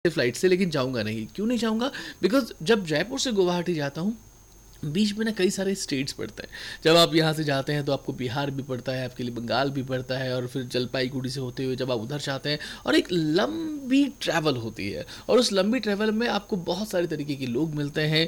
Flight से, लेकिन जाऊँगा नहीं। क्यों नहीं जाऊँगा? बिकॉज़ जब जयपुर से गुवाहाटी जाता हूँ, बीच में ना कई सारे स्टेट्स पड़ते हैं। जब आप यहाँ से जाते हैं तो आपको बिहार भी पड़ता है, आपके लिए बंगाल भी पड़ता है, और फिर जलपाईगुड़ी से होते हुए जब आप उधर जाते हैं, और एक लंबी ट्रैवल होती है, और उस लंबी ट्रैवल में आपको बहुत सारे तरीके के लोग मिलते हैं,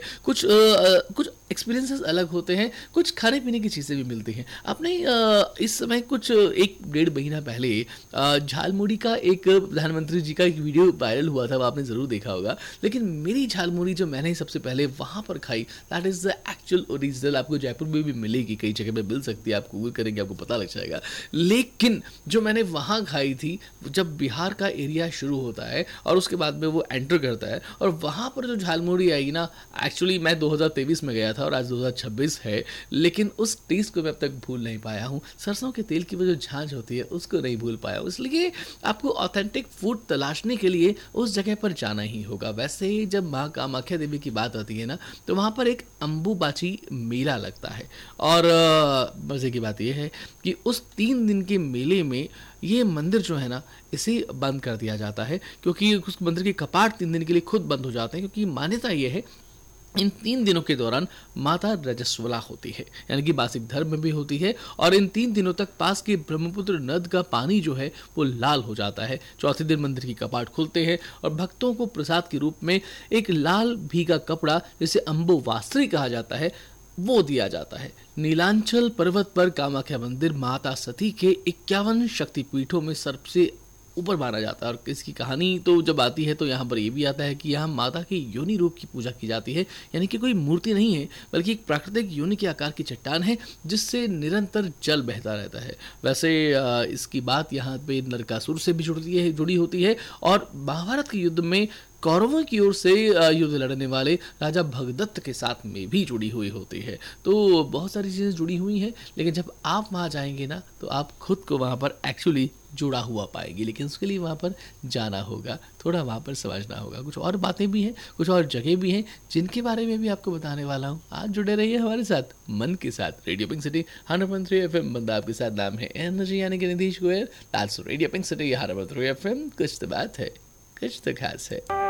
कुछ एक्सपीरियंसेस अलग होते हैं, कुछ खाने पीने की चीज़ें भी मिलती हैं। आपने इस समय कुछ 1 डेढ़ महीना पहले झालमुड़ी का एक प्रधानमंत्री जी का एक वीडियो वायरल हुआ था, वो आपने ज़रूर देखा होगा। लेकिन मेरी झालमुड़ी जो मैंने सबसे पहले वहाँ पर खाई, that is the actual original. आपको जयपुर में भी मिलेगी, कई जगह पे मिल सकती है, आप गूगल करेंगे आपको पता लग जाएगा। लेकिन जो मैंने वहाँ खाई थी, जब बिहार का एरिया शुरू होता है और उसके बाद में वो एंटर करता है, और वहाँ पर जो झालमुड़ी आई ना, एक्चुअली मैं 2023 में गया था और आज 2026 है, लेकिन उस टेस्ट को मैं अब तक भूल नहीं पाया हूँ। सरसों के तेल की वो जो झांझ होती है, उसको नहीं भूल पाया हूँ। इसलिए आपको ऑथेंटिक फूड तलाशने के लिए उस जगह पर जाना ही होगा। वैसे जब माँ कामाख्या देवी की बात आती है ना, तो वहाँ पर एक अम्बुबाची मेला लगता है, और मज़े की बात यह है कि उस 3 दिन के मेले में ये मंदिर जो है ना, इसे बंद कर दिया जाता है, क्योंकि उस मंदिर के कपाट 3 दिन के लिए खुद बंद हो जाते हैं, क्योंकि मान्यता ये है इन 3 दिनों के दौरान माता रजस्वला होती है, यानी कि मासिक धर्म में भी होती है, और इन 3 दिनों तक पास के ब्रह्मपुत्र नद का पानी जो है वो लाल हो जाता है। चौथे दिन मंदिर के कपाट खुलते हैं और भक्तों को प्रसाद के रूप में एक लाल भीगा कपड़ा, जिसे अम्बुवास्त्री कहा जाता है, वो दिया जाता है। नीलांचल पर्वत पर कामाख्या मंदिर माता सती के 51 शक्तिपीठों में सबसे ऊपर माना जाता है। और इसकी कहानी तो जब आती है तो यहाँ पर ये भी आता है कि यहाँ माता के योनि रूप की पूजा की जाती है, यानी कि कोई मूर्ति नहीं है, बल्कि एक प्राकृतिक योनि के आकार की चट्टान है, जिससे निरंतर जल बहता रहता है। वैसे इसकी बात यहाँ पे नरकासुर से भी जुड़ी होती है, और महाभारत के युद्ध में कौरवों की ओर से युद्ध लड़ने वाले राजा भगदत्त के साथ में भी जुड़ी हुई होती है। तो बहुत सारी चीज़ें जुड़ी हुई हैं, लेकिन जब आप वहाँ जाएंगे ना, तो आप खुद को वहाँ पर एक्चुअली जुड़ा हुआ पाएगी। लेकिन उसके लिए वहाँ पर जाना होगा, थोड़ा वहाँ पर समझना होगा। कुछ और बातें भी हैं, कुछ और जगह भी हैं, जिनके बारे में भी आपको बताने वाला हूँ। आज जुड़े रहिए हमारे साथ, मन के साथ। रेडियो पिंक सिटी 100.3 FM, बंदा आपके साथ, नाम है एनर्जी यानी कि Nitish Goyal. That's radio pink city 100.3 FM। कुछ तो बात है, कुछ तो खास है।